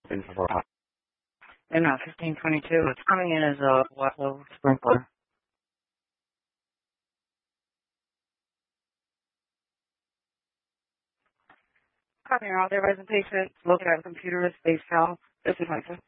And 1522. It's coming in as a Watlow sprinkler. Copy all their representation. Look at a computer space file. This is Lisa.